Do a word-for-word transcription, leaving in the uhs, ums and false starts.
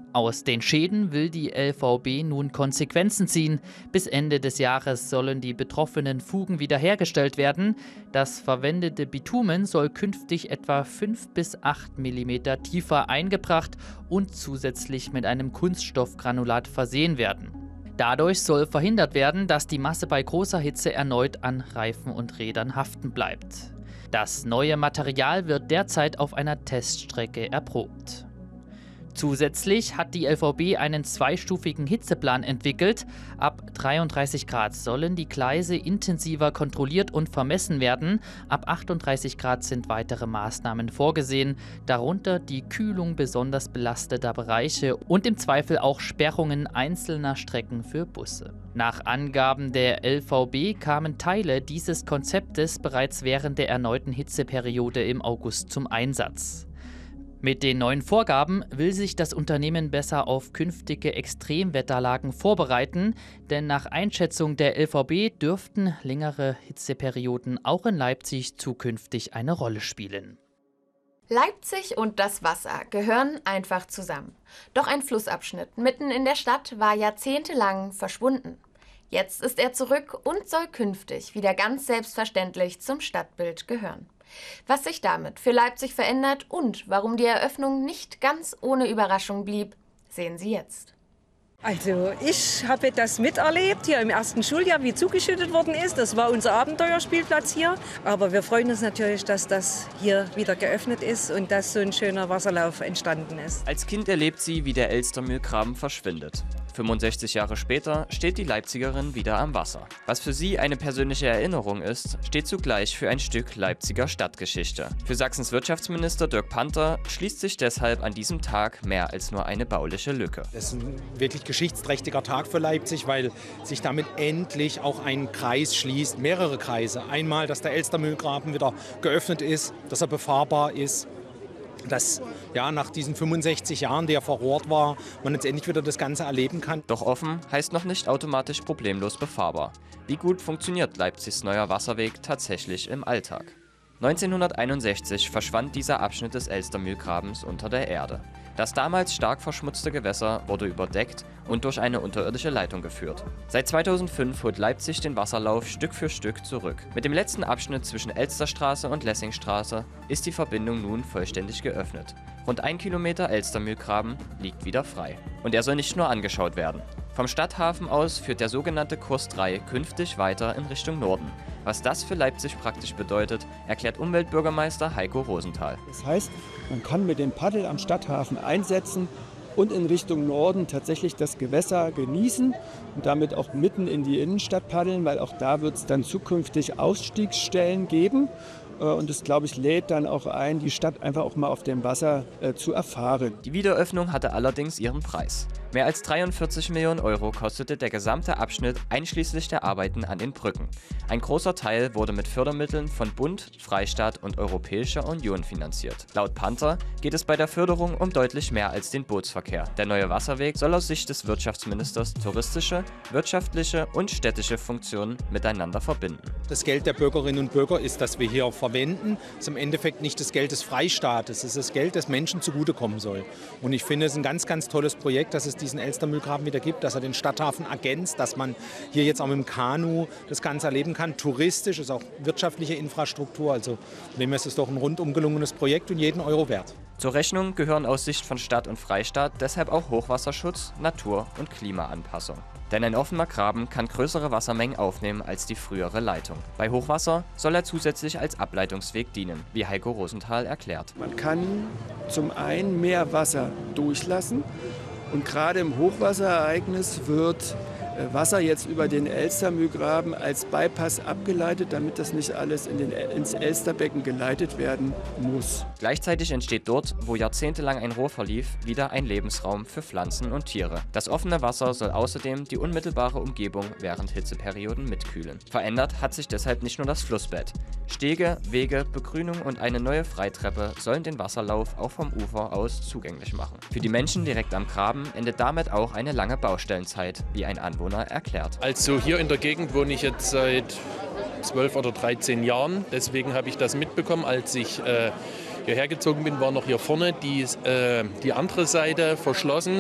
Aus den Schäden will die L V B nun Konsequenzen ziehen. Bis Ende des Jahres sollen die betroffenen Fugen wiederhergestellt werden. Das verwendete Bitumen soll künftig etwa fünf bis acht Millimeter tiefer eingebracht und zusätzlich mit einem Kunststoffgranulat versehen werden. Dadurch soll verhindert werden, dass die Masse bei großer Hitze erneut an Reifen und Rädern haften bleibt. Das neue Material wird derzeit auf einer Teststrecke erprobt. Zusätzlich hat die L V B einen zweistufigen Hitzeplan entwickelt. Ab dreiunddreißig Grad sollen die Gleise intensiver kontrolliert und vermessen werden. Ab achtunddreißig Grad sind weitere Maßnahmen vorgesehen, darunter die Kühlung besonders belasteter Bereiche und im Zweifel auch Sperrungen einzelner Strecken für Busse. Nach Angaben der L V B kamen Teile dieses Konzeptes bereits während der erneuten Hitzeperiode im August zum Einsatz. Mit den neuen Vorgaben will sich das Unternehmen besser auf künftige Extremwetterlagen vorbereiten, denn nach Einschätzung der L V B dürften längere Hitzeperioden auch in Leipzig zukünftig eine Rolle spielen. Leipzig und das Wasser gehören einfach zusammen. Doch ein Flussabschnitt mitten in der Stadt war jahrzehntelang verschwunden. Jetzt ist er zurück und soll künftig wieder ganz selbstverständlich zum Stadtbild gehören. Was sich damit für Leipzig verändert und warum die Eröffnung nicht ganz ohne Überraschung blieb, sehen Sie jetzt. Also ich habe das miterlebt hier im ersten Schuljahr, wie zugeschüttet worden ist. Das war unser Abenteuerspielplatz hier. Aber wir freuen uns natürlich, dass das hier wieder geöffnet ist und dass so ein schöner Wasserlauf entstanden ist. Als Kind erlebt sie, wie der Elstermühlgraben verschwindet. fünfundsechzig Jahre später steht die Leipzigerin wieder am Wasser. Was für sie eine persönliche Erinnerung ist, steht zugleich für ein Stück Leipziger Stadtgeschichte. Für Sachsens Wirtschaftsminister Dirk Panther schließt sich deshalb an diesem Tag mehr als nur eine bauliche Lücke. Das ist ein wirklich geschichtsträchtiger Tag für Leipzig, weil sich damit endlich auch ein Kreis schließt, mehrere Kreise. Einmal, dass der Elstermühlgraben wieder geöffnet ist, dass er befahrbar ist. Dass ja, nach diesen fünfundsechzig Jahren, die er verrohrt war, man jetzt endlich wieder das Ganze erleben kann. Doch offen heißt noch nicht automatisch problemlos befahrbar. Wie gut funktioniert Leipzigs neuer Wasserweg tatsächlich im Alltag? neunzehnhunderteinundsechzig verschwand dieser Abschnitt des Elstermühlgrabens unter der Erde. Das damals stark verschmutzte Gewässer wurde überdeckt und durch eine unterirdische Leitung geführt. Seit zweitausendfünf holt Leipzig den Wasserlauf Stück für Stück zurück. Mit dem letzten Abschnitt zwischen Elsterstraße und Lessingstraße ist die Verbindung nun vollständig geöffnet. Rund ein Kilometer Elstermühlgraben liegt wieder frei. Und er soll nicht nur angeschaut werden. Vom Stadthafen aus führt der sogenannte Kurs drei künftig weiter in Richtung Norden. Was das für Leipzig praktisch bedeutet, erklärt Umweltbürgermeister Heiko Rosenthal. Das heißt, man kann mit dem Paddel am Stadthafen einsetzen und in Richtung Norden tatsächlich das Gewässer genießen und damit auch mitten in die Innenstadt paddeln, weil auch da wird es dann zukünftig Ausstiegsstellen geben. Und das, glaube ich, lädt dann auch ein, die Stadt einfach auch mal auf dem Wasser äh, zu erfahren. Die Wiederöffnung hatte allerdings ihren Preis. Mehr als dreiundvierzig Millionen Euro kostete der gesamte Abschnitt einschließlich der Arbeiten an den Brücken. Ein großer Teil wurde mit Fördermitteln von Bund, Freistaat und Europäischer Union finanziert. Laut Panther geht es bei der Förderung um deutlich mehr als den Bootsverkehr. Der neue Wasserweg soll aus Sicht des Wirtschaftsministers touristische, wirtschaftliche und städtische Funktionen miteinander verbinden. Das Geld der Bürgerinnen und Bürger ist, das wir hier verwenden, ist im Endeffekt nicht das Geld des Freistaates, es ist das Geld, das Menschen zugutekommen soll. Und ich finde, es ist ein ganz, ganz tolles Projekt, dass es diesen Elstermühlgraben wieder gibt, dass er den Stadthafen ergänzt, dass man hier jetzt auch mit dem Kanu das Ganze erleben kann. Touristisch ist auch wirtschaftliche Infrastruktur, also von dem her ist es doch ein rundum gelungenes Projekt und jeden Euro wert. Zur Rechnung gehören aus Sicht von Stadt und Freistaat deshalb auch Hochwasserschutz, Natur- und Klimaanpassung. Denn ein offener Graben kann größere Wassermengen aufnehmen als die frühere Leitung. Bei Hochwasser soll er zusätzlich als Ableitungsweg dienen, wie Heiko Rosenthal erklärt. Man kann zum einen mehr Wasser durchlassen und gerade im Hochwasserereignis wird Wasser jetzt über den Elstermühlgraben als Bypass abgeleitet, damit das nicht alles in den, ins Elsterbecken geleitet werden muss. Gleichzeitig entsteht dort, wo jahrzehntelang ein Rohr verlief, wieder ein Lebensraum für Pflanzen und Tiere. Das offene Wasser soll außerdem die unmittelbare Umgebung während Hitzeperioden mitkühlen. Verändert hat sich deshalb nicht nur das Flussbett. Stege, Wege, Begrünung und eine neue Freitreppe sollen den Wasserlauf auch vom Ufer aus zugänglich machen. Für die Menschen direkt am Graben endet damit auch eine lange Baustellenzeit, wie ein Anwohner erklärt. Also hier in der Gegend wohne ich jetzt seit zwölf oder dreizehn Jahren. Deswegen habe ich das mitbekommen. Als ich äh, hierher gezogen bin, war noch hier vorne die, äh, die andere Seite verschlossen.